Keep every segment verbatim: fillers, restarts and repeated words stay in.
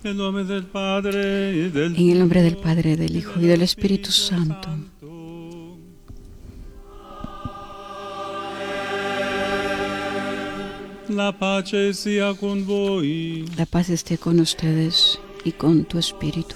En el nombre del Padre, y del En el nombre del Padre, del Hijo y del Espíritu Santo. La pace sia con voi. La paz esté con ustedes y con tu espíritu.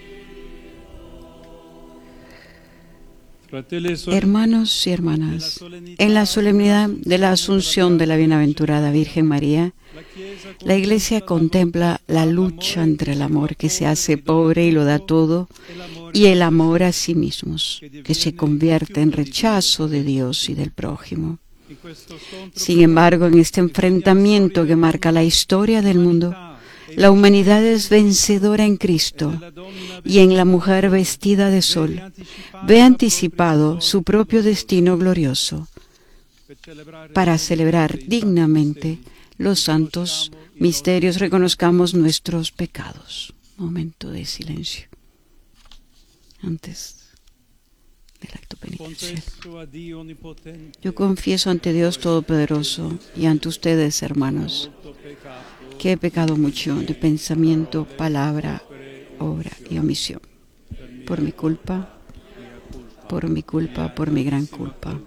Hermanos y hermanas, en la solemnidad de la Asunción de la Bienaventurada Virgen María, la Iglesia contempla la lucha entre el amor que se hace pobre y lo da todo, y el amor a sí mismos, que se convierte en rechazo de Dios y del prójimo. Sin embargo, en este enfrentamiento que marca la historia del mundo, la humanidad es vencedora en Cristo, y en la mujer vestida de sol ve anticipado su propio destino glorioso. Para celebrar dignamente los santos misterios, reconozcamos nuestros pecados. Momento de silencio antes del acto penitencial. Yo confieso ante Dios Todopoderoso y ante ustedes, hermanos, que he pecado mucho de pensamiento, palabra, obra y omisión. Por mi culpa, por mi culpa, por mi gran culpa.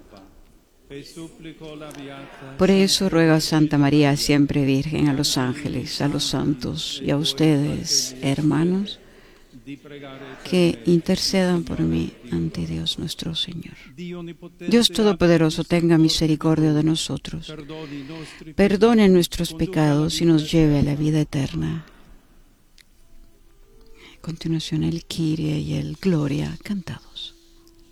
Por eso ruego a Santa María, siempre Virgen, a los ángeles, a los santos y a ustedes, hermanos, que intercedan por mí ante Dios nuestro Señor. Dios Todopoderoso tenga misericordia de nosotros, perdone nuestros pecados y nos lleve a la vida eterna. A continuación el Kyrie y el Gloria cantados.